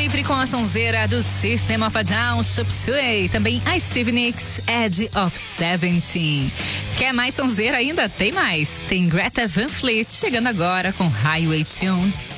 livre com a sonzeira do System of a Down, Chop Suey. Também a Stevie Nicks, Edge of 17. Quer mais sonzeira ainda? Tem mais. Tem Greta Van Fleet chegando agora com Highway Tune.